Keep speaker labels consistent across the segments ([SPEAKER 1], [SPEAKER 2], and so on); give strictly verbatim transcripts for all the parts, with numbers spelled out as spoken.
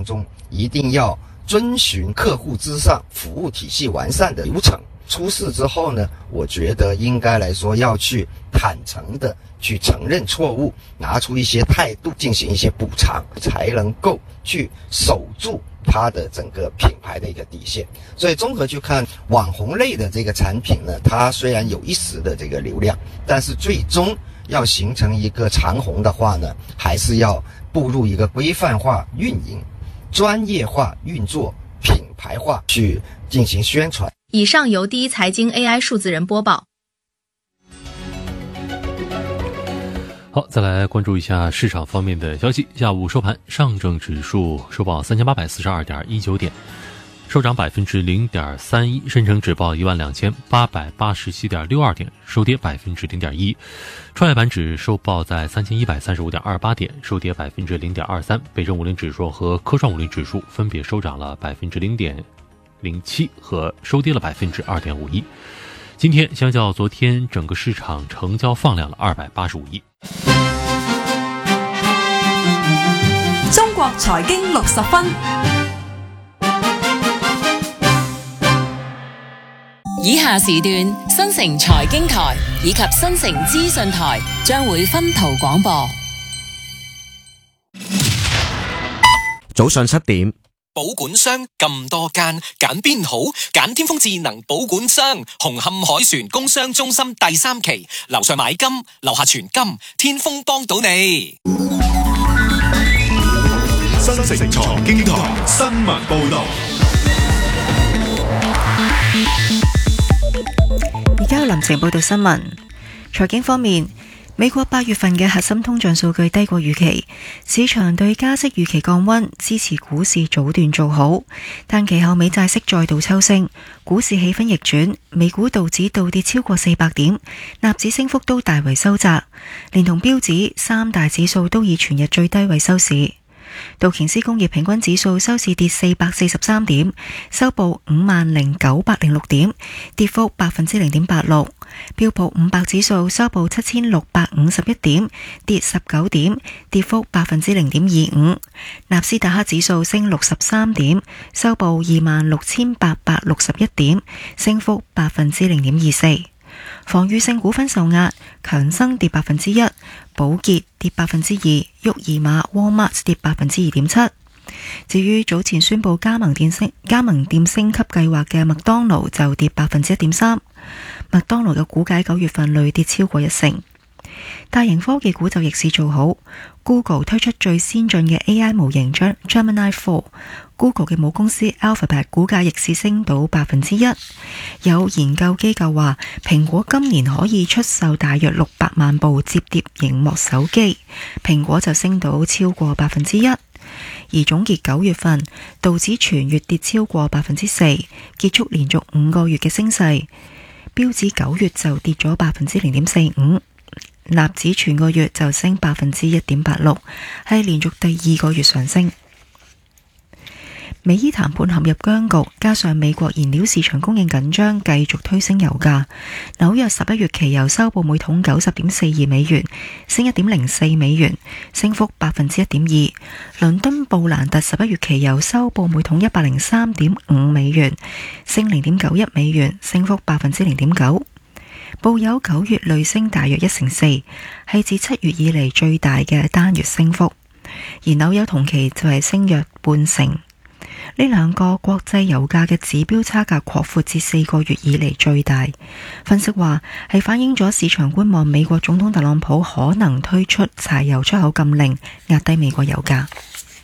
[SPEAKER 1] 程中一定要遵循客户至上、服务体系完善的流程。出事之后呢，我觉得应该来说要去坦诚的去承认错误，拿出一些态度进行一些补偿，才能够去守住它的整个品牌的一个底线。所以综合去看网红类的这个产品呢，它虽然有一时的这个流量，但是最终要形成一个长红的话呢，还是要步入一个规范化运营、专业化运作、品牌化去进行宣传。
[SPEAKER 2] 以上由第一财经 A I 数字人播报。
[SPEAKER 3] 好，再来关注一下市场方面的消息。下午收盘，上证指数收报三千八百四十二点一九点，收涨百分之零点三一；深成指报一万两千八百八十七点六二点，收跌百分之零点一；创业板指收报在三千一百三十五点二八点，收跌百分之零点二三；北证五零指数和科创五零指数分别收涨了百分之零点零七和收跌了百分之二点五一。今天相较昨天，整个市场成交放量了二百八十五亿。
[SPEAKER 4] 中國財經六十分，以下時段新城財經台以及新城資訊台將會分途廣播。
[SPEAKER 5] 早上七點。
[SPEAKER 6] 保管商咁多間，揀邊好？揀天風智能保管商，紅磡海船工商中心第三期，樓上買金，樓下存金，天風幫到你。
[SPEAKER 7] 新城財經台新聞報道。
[SPEAKER 8] 而家有林晴報道新聞。財經方面，美國八月份嘅核心通脹數據低過預期，市場對加息預期降溫，支持股市早段做好，但其後美債息再度抽升，股市氣氛逆轉，美股道指倒跌超過四百點，納指升幅都大為收窄，連同標指三大指數都以全日最低位收市。道瓊斯工業平均指數收市跌四百四十三點，收報五萬零九百零六點，跌幅百分之零點八六。標普五百指數收報七千六百五十一點，跌十九點，跌幅百分之零點二五。納斯達克指數升六十三點，收報二萬六千八百六十一點，升幅百分之零點二四。防禦性股份受壓，強生跌百分之一，寶潔跌百分之二，沃爾瑪 Walmart 跌百分之二點七。至於早前宣布加盟店升加盟店升級計劃嘅麥當勞就跌百分之一點三。麥當勞嘅股價九月份累跌超過一成。大型科技股就逆市做好 ，Google 推出最先進嘅 A I 模型 Gemini 四。Google 嘅母公司 Alphabet 股價逆市升到百分之一。有研究機構話，蘋果今年可以出售大約六百萬部摺疊螢幕手機，蘋果就升到超過百分之一。而總結九月份，道指全月跌超過百分之四，結束連續五個月嘅升勢。標指九月就跌咗百分之零點四五，納指全個月就升百分之一點八六，係連續第二個月上升。美伊談判陷入僵局，加上美國燃料市場供應緊張，繼續推升油價。紐約十一月期油收報每桶九十點四二美元，升一點零四美元，升幅百分之一點二。倫敦布蘭特十一月期油收報每桶一百零三點五美元，升零點九一美元，升幅百分之零點九。布油九月累升大約一成四，係自七月以嚟最大嘅單月升幅。而紐油同期就係升約半成。呢兩個國際油價嘅指標差價擴闊至四個月以嚟最大。分析話係反映咗市場觀望美國總統特朗普可能推出柴油出口禁令，壓低美國油價。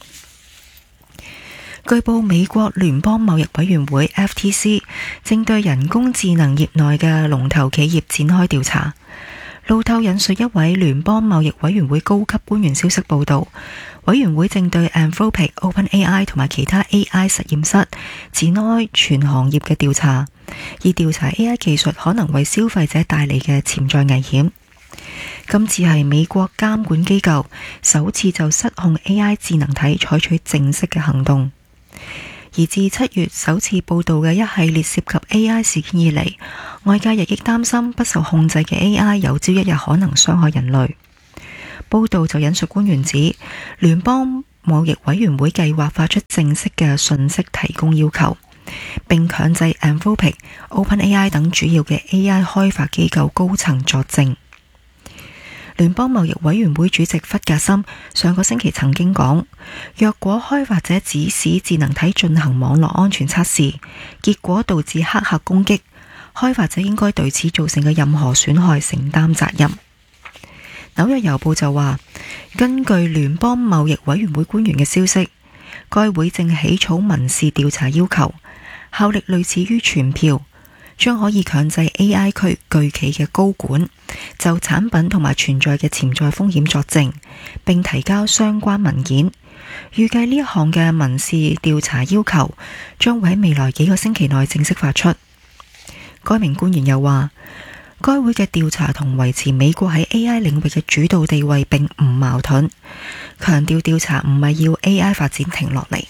[SPEAKER 8] 據報美國聯邦貿易委員會 F T C 正對人工智能業內嘅龍頭企業展開調查。路透引述一位聯邦貿易委員會高級官員消息報道，委員會正對 Anthropic、OpenAI 同埋其他 A I 實驗室展開全行業嘅調查，以調查 A I 技術可能為消費者帶嚟嘅潛在危險。今次係美國監管機構首次就失控 A I 智能體採取正式嘅行動。而自七月首次報道嘅一系列涉及 A I 事件以嚟，外界日益擔心不受控制嘅 A I 有朝一日可能傷害人類。報道就引述官員指，聯邦貿易委員會計劃發出正式嘅信息提供要求，並強制 Anthropic、OpenAI 等主要嘅 A I 開發機構高層作證。聯邦貿易委員會主席弗格森上個星期曾經講，若果開發者指使智能體進行網絡安全測試，結果導致黑客攻擊，開發者應該對此造成嘅任何損害承擔責任。紐約郵報就話，根據聯邦貿易委員會官員嘅消息，該會正起草民事調查要求，效力類似於傳票，將可以強制 A I 區巨企嘅高管就產品同埋存在嘅潛在風險作證，並提交相關文件。預計呢一項嘅民事調查要求將會喺未來幾個星期內正式發出。該名官員又話，該會嘅調查同維持美國喺 A I 領域嘅主導地位並唔矛盾，強調調查唔係要 A I 發展停落嚟。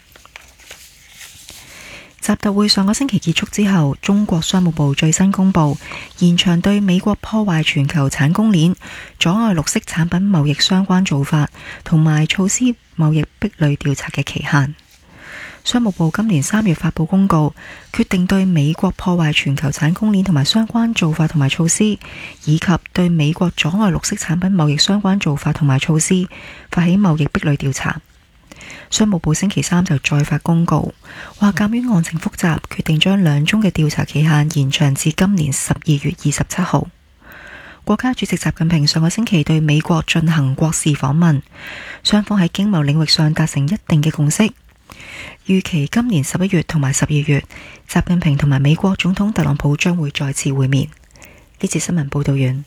[SPEAKER 8] 習特會上個星期結束之後，中國商務部最新公布延長對美國破壞全球產供鏈、阻礙綠色產品貿易相關做法同埋措施貿易壁壘調查嘅期限。商務部今年三月發布公告，決定對美國破壞全球產供鏈同埋相關做法同埋措施，以及對美國阻礙綠色產品貿易相關做法同埋措施發起貿易壁壘調查。商務部星期三就再發公告，話鑑於案情複雜，決定將兩宗嘅調查期限延長至今年十二月二十七號。國家主席習近平上個星期對美國進行國事訪問，雙方喺經貿領域上達成一定嘅共識。預期今年十一月同埋十二月，習近平同埋美國總統特朗普將會再次會面。呢節新聞報道完。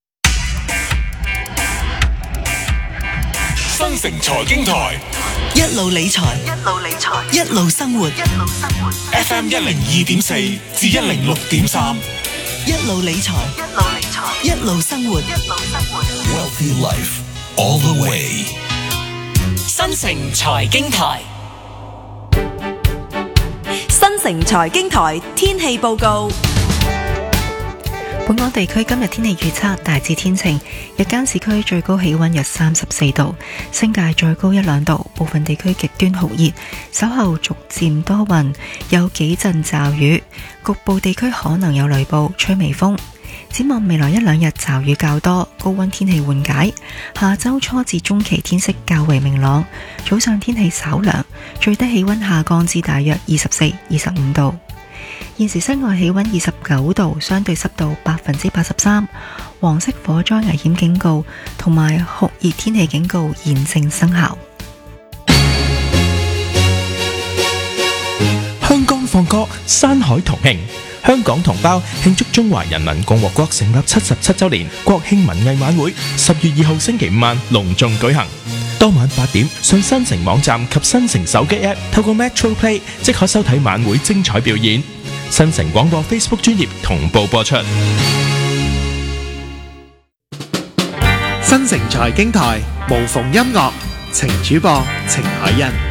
[SPEAKER 7] 新城財經台
[SPEAKER 9] 一路理財，一路理財，一路生活，一路生活。
[SPEAKER 7] F M 一零二點四至一零六點三，
[SPEAKER 9] 一路理財，一路理財，一路生活，一路生活。
[SPEAKER 7] Wealthy Life all the way。
[SPEAKER 4] 新城財經台，
[SPEAKER 9] 新城財經台天氣報告。
[SPEAKER 8] 本港地區今日天氣預測大致天晴，日間市區最高氣溫約三十四度，新界再高一兩度，部分地區極端酷熱，稍後逐漸多雲，有幾陣驟雨，局部地區可能有雷暴，吹微風。展望未來一兩日驟雨較多，高溫天氣緩解，下周初至中期天色較為明朗，早上天氣稍涼，最低氣溫下降至大約二十四、二十五度。現時室外氣溫二十九度，相對濕度百分之八十三，黃色火災危險警告同埋酷熱天氣警告現正生效。
[SPEAKER 10] 香港放歌，山海同慶，香港同胞慶祝中華人民共和國成立七十七周年國慶文藝晚會，十月二號星期五晚隆重舉行。當晚八點上新城網站及新城手機 App 透過 Metro Play 即可收睇晚會精彩表演。新城廣播 Facebook 專頁同步播出。
[SPEAKER 11] 新城財經台無縫音樂，情主播程海欣。